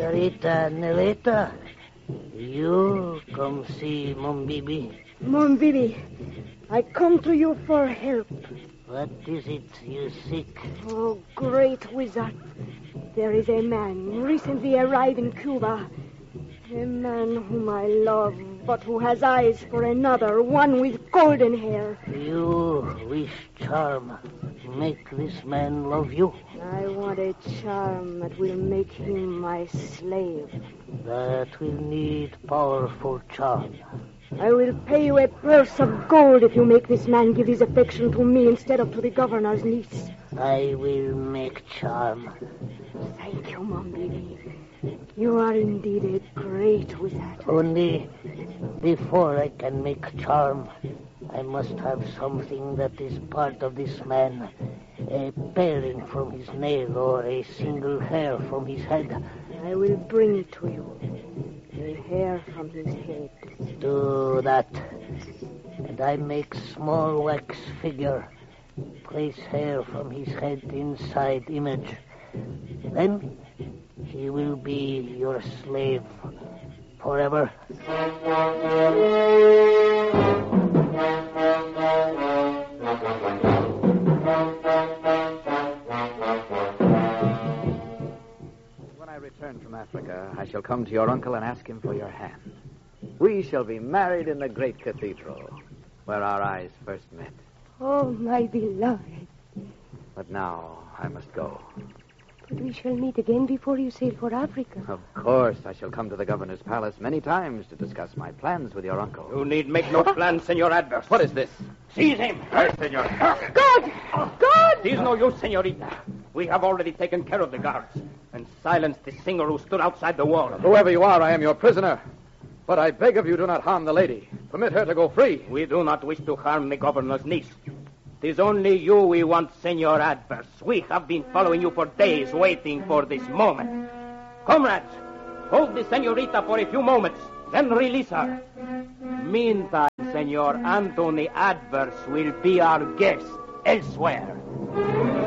Señorita Neleta, you come see Mombibi. Mombibi, I come to you for help. What is it you seek? Oh, great wizard. There is a man recently arrived in Cuba. A man whom I love, but who has eyes for another, one with golden hair. You wish charm. Make this man love you. I want a charm that will make him my slave. That will need powerful charm. I will pay you a purse of gold if you make this man give his affection to me instead of to the governor's niece. I will make charm. Thank you, Mombibi. You are indeed a great wizard. Only before I can make charm, I must have something that is part of this man. A paring from his nail or a single hair from his head. I will bring it to you. A hair from his head. Do that. And I make small wax figure. Place hair from his head inside image. Then he will be your slave forever. When I return from Africa, I shall come to your uncle and ask him for your hand. We shall be married in the great cathedral, where our eyes first met. Oh, my beloved. But now I must go. But we shall meet again before you sail for Africa. Of course, I shall come to the governor's palace many times to discuss my plans with your uncle. You need make no plans, Senor Adverse. What is this? Seize him. Yes, senor. God! God! It is no use, senorita. We have already taken care of the guards and silenced the singer who stood outside the wall. Whoever you are, I am your prisoner. But I beg of you, do not harm the lady. Permit her to go free. We do not wish to harm the governor's niece. It is only you we want, Senor Adverse. We have been following you for days, waiting for this moment. Comrades, hold the senorita for a few moments, then release her. Meantime, Senor Anthony Adverse will be our guest elsewhere.